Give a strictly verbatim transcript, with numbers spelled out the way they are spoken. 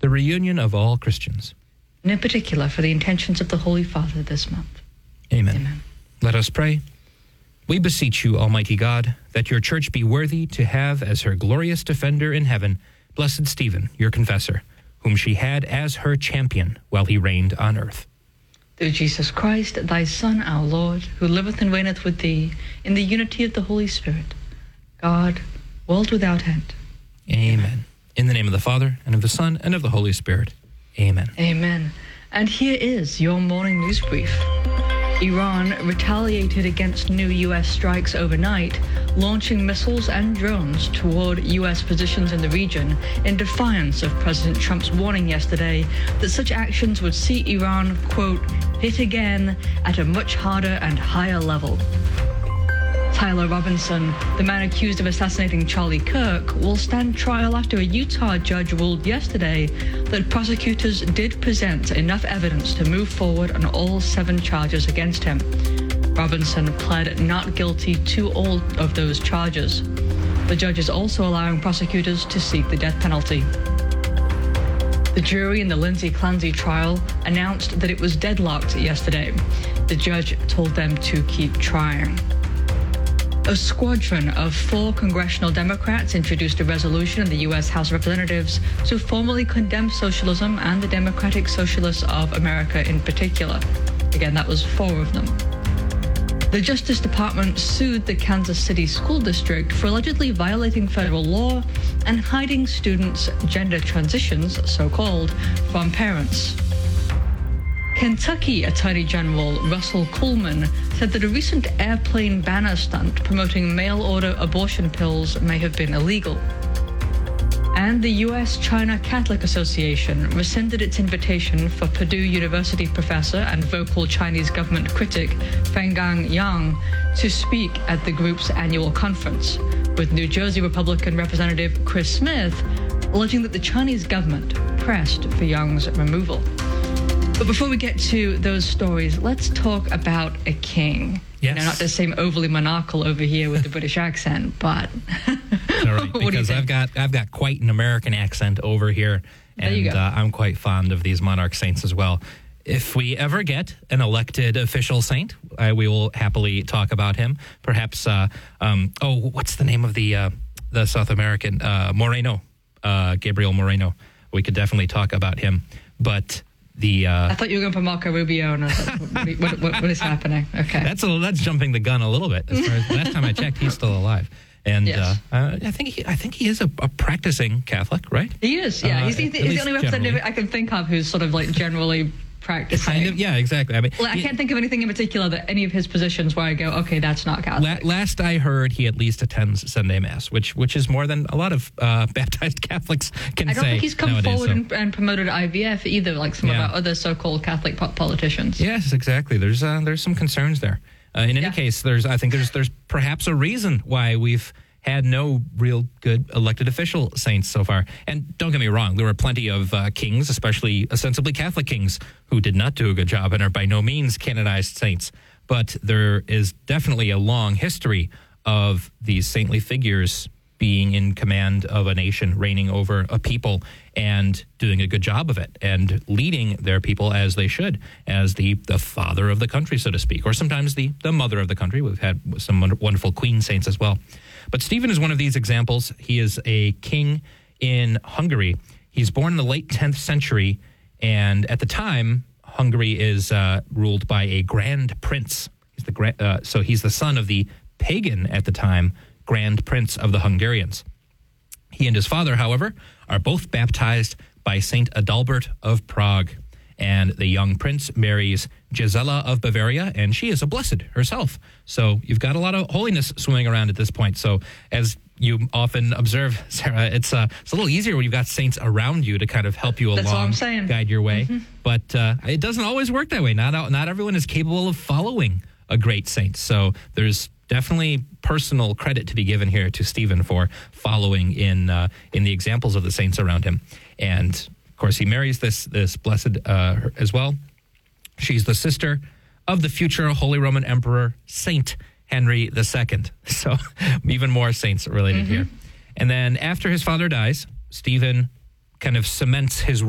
the reunion of all Christians. And in particular, for the intentions of the Holy Father this month. Amen. Amen. Let us pray. We beseech you, Almighty God, that your church be worthy to have as her glorious defender in heaven Blessed Stephen, your confessor, whom she had as her champion while he reigned on earth. Through Jesus Christ, thy Son, our Lord, who liveth and reigneth with thee, in the unity of the Holy Spirit, God, world without end. Amen. Amen. In the name of the Father, and of the Son, and of the Holy Spirit. Amen. Amen. And here is your morning news brief. Iran retaliated against new U S strikes overnight, launching missiles and drones toward U S positions in the region in defiance of President Trump's warning yesterday that such actions would see Iran, quote, hit again at a much harder and higher level. Tyler Robinson, the man accused of assassinating Charlie Kirk, will stand trial after a Utah judge ruled yesterday that prosecutors did present enough evidence to move forward on all seven charges against him. Robinson pled not guilty to all of those charges. The judge is also allowing prosecutors to seek the death penalty. The jury in the Lindsay Clancy trial announced that it was deadlocked yesterday. The judge told them to keep trying. A squadron of four congressional Democrats introduced a resolution in the U S House of Representatives to formally condemn socialism and the Democratic Socialists of America in particular. Again, that was four of them. The Justice Department sued the Kansas City School District for allegedly violating federal law and hiding students' gender transitions, so-called, from parents. Kentucky Attorney General Russell Coleman said that a recent airplane banner stunt promoting mail-order abortion pills may have been illegal. And the U S China Catholic Association rescinded its invitation for Purdue University professor and vocal Chinese government critic Fenggang Yang to speak at the group's annual conference, with New Jersey Republican Representative Chris Smith alleging that the Chinese government pressed for Yang's removal. But before we get to those stories, let's talk about a king. Yes. You know, not to seem overly monarchical over here with the British accent, but all right, because I've got I've got quite an American accent over here, and there you go. Uh, I'm quite fond of these monarch saints as well. If we ever get an elected official saint, uh, we will happily talk about him. Perhaps, uh, um, oh, what's the name of the uh, the South American uh, Moreno, uh, Gabriel Moreno? We could definitely talk about him, but. The, uh, I thought you were going for Marco Rubio, and I thought, what, what, what is happening? Okay, that's a, that's jumping the gun a little bit. As far as last time I checked, he's still alive, and yes. uh, uh, I think he, I think he is a, a practicing Catholic, right? He is, yeah. Uh, he's, he's, at he's the only representative generally. I can think of who's sort of like generally practicing. Kind of, yeah, exactly. I mean, well, I he, can't think of anything in particular that any of his positions where I go, okay, that's not Catholic. La- last I heard, he at least attends Sunday Mass, which which is more than a lot of uh, baptized Catholics can say. I don't think he's come nowadays, forward so. and, and promoted I V F either, like some Yeah. of our other so-called Catholic po- politicians. Yes, exactly. There's uh, there's some concerns there. Uh, in any Yeah. case, there's I think there's there's perhaps a reason why we've had no real good elected official saints so far. And don't get me wrong, there were plenty of uh, kings, especially ostensibly Catholic kings, who did not do a good job and are by no means canonized saints. But there is definitely a long history of these saintly figures being in command of a nation, reigning over a people, and doing a good job of it, and leading their people as they should, as the, the father of the country, so to speak, or sometimes the, the mother of the country. We've had some wonderful queen saints as well. But Stephen is one of these examples. He is a king in Hungary. He's born in the late tenth century, and at the time, Hungary is uh, ruled by a grand prince. He's the gra- uh, so he's the son of the pagan, at the time, grand prince of the Hungarians. He and his father, however, are both baptized by Saint Adalbert of Prague. And the young prince marries Gisela of Bavaria, and she is a blessed herself. So you've got a lot of holiness swimming around at this point. So as you often observe, Sarah, it's, uh, it's a little easier when you've got saints around you to kind of help you That's along, all I'm saying. guide your way. Mm-hmm. But uh, it doesn't always work that way. Not, not everyone is capable of following a great saint. So there's definitely personal credit to be given here to Stephen for following in uh, in the examples of the saints around him. And of course, he marries this this blessed uh, as well. She's the sister of the future Holy Roman Emperor Saint Henry the Second. So even more saints related mm-hmm. here. And then after his father dies, Stephen kind of cements his